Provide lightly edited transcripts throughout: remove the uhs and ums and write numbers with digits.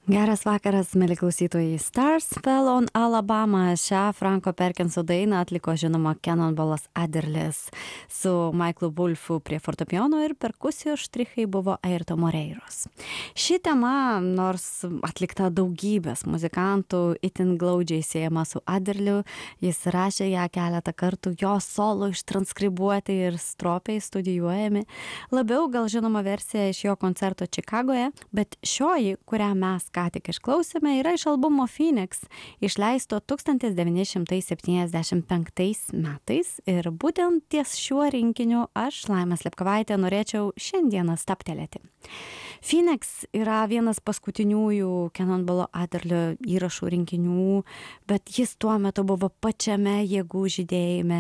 Geras vakaras, mėly klausytojai. Stars Fell on Alabama. Šią Franko Perkinso dainą atliko žinoma Cannonballas Adderley's su Michaelu Wolfu prie fortepijono ir perkusijos štrichai buvo Airto Moreiros. Ši tema, nors atlikta daugybės muzikantų, itin glaudžiai siejama su Adderleyu, jis rašė ją keletą kartų, jo solo ištranskribuoti ir stropiai studijuojami. Labiau gal žinoma versija iš jo koncerto Čikagoje, bet šioji, kurią mes ką tik išklausėme, yra iš albumo Phoenix, išleisto 1975 metais ir būtent ties šiuo rinkiniu aš, Laima Slepkovaitė, norėčiau šiandieną stabtelėti. Phoenix yra vienas paskutiniųjų Cannonballo Adderley įrašų rinkinių, bet jis tuo metu buvo pačiame jėgų žydėjime,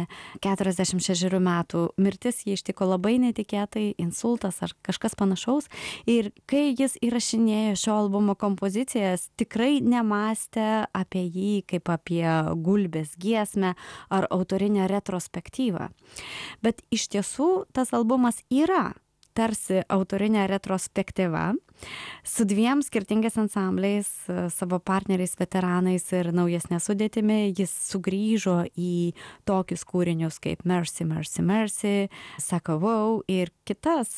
46 metų. Mirtis jį ištiko labai netikėtai, insultas ar kažkas panašaus, ir kai jis įrašinėjo šio albumo kompozicijas, tikrai nemąstė apie jį kaip apie gulbės giesmę ar autorinę retrospektyvą. Bet iš tiesų tas albumas yra tarsi autorinė retrospektyva su dviem skirtingais ansambliais, savo partneriais, veteranais ir naujesnė sudėtimi. Jis sugrįžo į tokius kūrinius kaip Mercy, Mercy, Mercy, Sako Wow ir kitas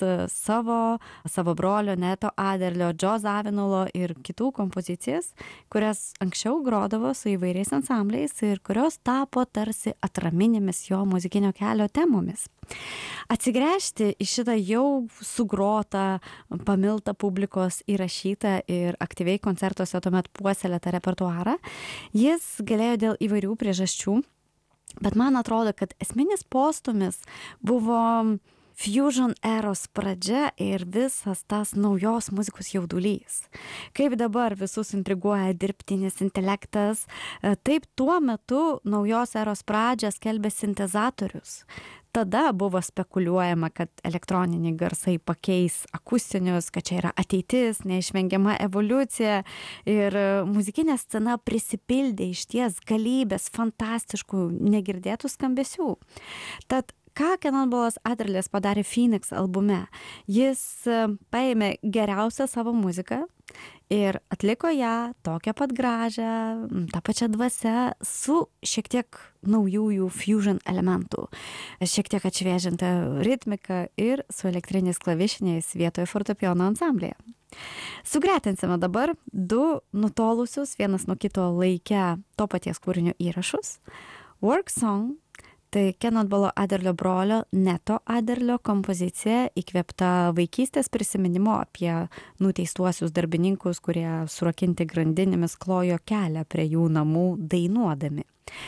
savo brolio Neto Adderlio, Joe Zawinullo ir kitų kompozicijas, kurias anksčiau grodavo su įvairiais ansambliais ir kurios tapo tarsi atraminėmis jo muzikinio kelio temomis. Atsigręžti į šitą jau sugrotą, pamiltą publikos įrašytą ir aktyviai koncertuose tuomet puoselėtą repertuarą, jis galėjo dėl įvairių priežasčių, bet man atrodo, kad esminis postūmis buvo fusion eros pradžia ir visas tas naujos muzikos jaudulys. Kaip dabar visus intriguoja dirbtinis intelektas, taip tuo metu naujos eros pradžią skelbė sintezatorius. Tada buvo spekuliuojama, kad elektroniniai garsai pakeis akustinius, kad čia yra ateitis, neišvengiama evoliucija ir muzikinė scena prisipildė išties galybės fantastiškų negirdėtų skambesių. Tad ką Cannonballas Adderley padarė Phoenix albume? Jis paėmė geriausią savo muziką ir atliko ją tokią pat gražią, tą pačią dvasią su šiek tiek naujųjų fusion elementų, šiek tiek atšviežinta ritmika ir su elektriniais klavišiniais vietoje fortepijono ansamblėje. Sugretinsime dabar du nutolusius vienas nuo kito laike to paties kūrinio įrašus. Work Song — tai Cannonballo Adderley brolio Neto Adderley kompozicija įkvėpta vaikystės prisiminimo apie nuteistuosius darbininkus, kurie surakinti grandinėmis klojo kelią prie jų namų dainuodami.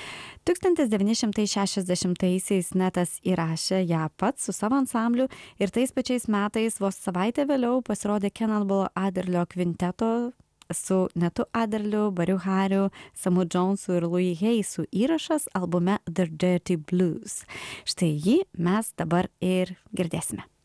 1960-aisiais Netas įrašė ją pats su savo ansambliu ir tais pačiais metais vos savaitę vėliau pasirodė Cannonballo Adderley kvinteto su Netu Adderleyu, Barriu Harriu, Samu Jonesu ir Louis Hayesu įrašas albume The Dirty Blues. Štai jį mes dabar ir girdėsime.